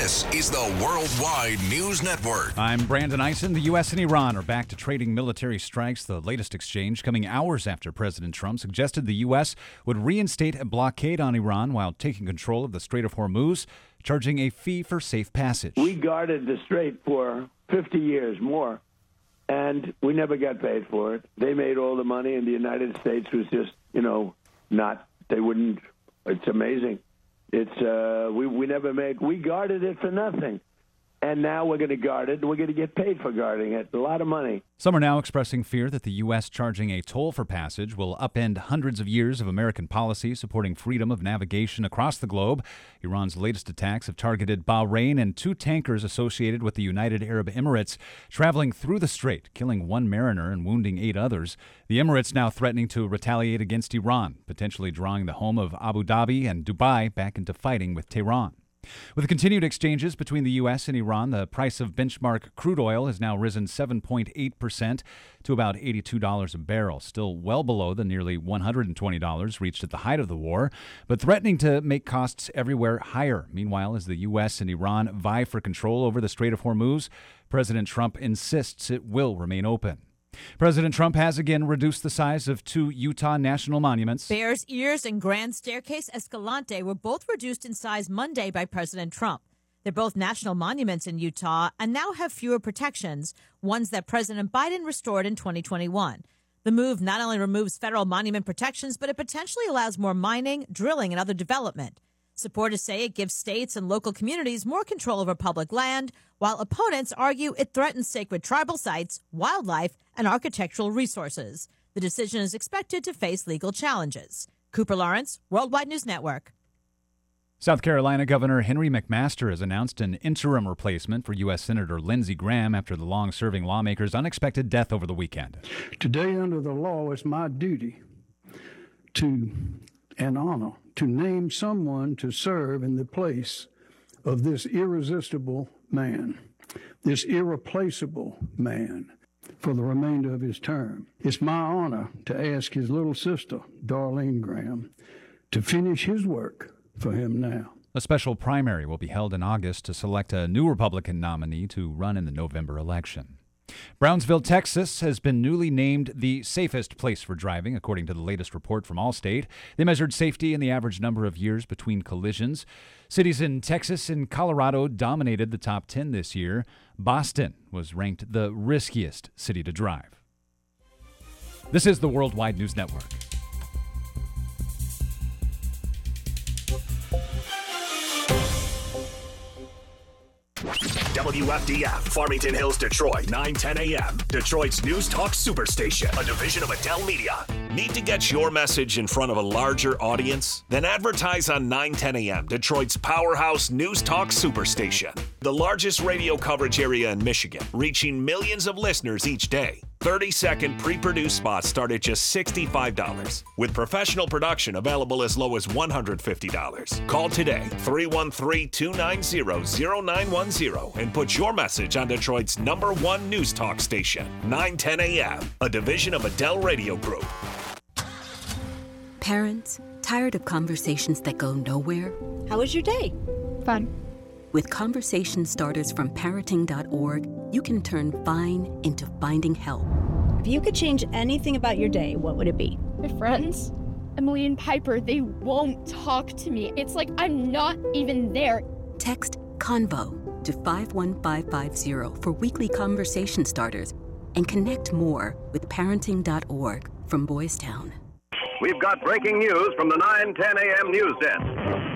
This is the Worldwide News Network. I'm Brandon Eisen. The U.S. and Iran are back to trading military strikes, the latest exchange coming hours after President Trump suggested the U.S. would reinstate a blockade on Iran while taking control of the Strait of Hormuz, charging a fee for safe passage. We guarded the strait for 50 years more, and we never got paid for it. They made all the money, and the United States was just, they wouldn't. It's amazing. We never made. We guarded it for nothing, and now we're going to guard it. And we're going to get paid for guarding it. A lot of money. Some are now expressing fear that the U.S. charging a toll for passage will upend hundreds of years of American policy supporting freedom of navigation across the globe. Iran's latest attacks have targeted Bahrain and two tankers associated with the United Arab Emirates traveling through the strait, killing one mariner and wounding 8 others. The Emirates now threatening to retaliate against Iran, potentially drawing the home of Abu Dhabi and Dubai back into fighting with Tehran. With continued exchanges between the U.S. and Iran, the price of benchmark crude oil has now risen 7.8% to about $82 a barrel, still well below the nearly $120 reached at the height of the war, but threatening to make costs everywhere higher. Meanwhile, as the U.S. and Iran vie for control over the Strait of Hormuz, President Trump insists it will remain open. President Trump has again reduced the size of 2 Utah national monuments. Bears Ears and Grand Staircase Escalante were both reduced in size Monday by President Trump. They're both national monuments in Utah and now have fewer protections, ones that President Biden restored in 2021. The move not only removes federal monument protections, but it potentially allows more mining, drilling, and other development. Supporters say it gives states and local communities more control over public land, while opponents argue it threatens sacred tribal sites, wildlife, and architectural resources. The decision is expected to face legal challenges. Cooper Lawrence, Worldwide News Network. South Carolina Governor Henry McMaster has announced an interim replacement for U.S. Senator Lindsey Graham after the long-serving lawmaker's unexpected death over the weekend. Today, under the law, it's my duty and honor to name someone to serve in the place of this irresistible man, this irreplaceable man, for the remainder of his term. It's my honor to ask his little sister, Darlene Graham, to finish his work for him now. A special primary will be held in August to select a new Republican nominee to run in the November election. Brownsville, Texas has been newly named the safest place for driving, according to the latest report from Allstate. They measured safety in the average number of years between collisions. Cities in Texas and Colorado dominated the top 10 this year. Boston was ranked the riskiest city to drive. This is the Worldwide News Network. WFDF, Farmington Hills, Detroit, 9:10 a.m. Detroit's News Talk Superstation, a division of Adele Media. Need to get your message in front of a larger audience? Then advertise on 9:10 a.m., Detroit's powerhouse News Talk Superstation. The largest radio coverage area in Michigan, reaching millions of listeners each day. 30-second pre-produced spots start at just $65, with professional production available as low as $150. Call today, 313-290-0910, and put your message on Detroit's #1 news talk station, 9:10 a.m., a division of Adele Radio Group. Parents, tired of conversations that go nowhere? How was your day? Fun. With conversation starters from parenting.org, you can turn fine into finding help. If you could change anything about your day, what would it be? My friends, Emily and Piper, they won't talk to me. It's like I'm not even there. Text CONVO to 51550 for weekly conversation starters and connect more with parenting.org from Boys Town. We've got breaking news from the 9:10 a.m. news desk.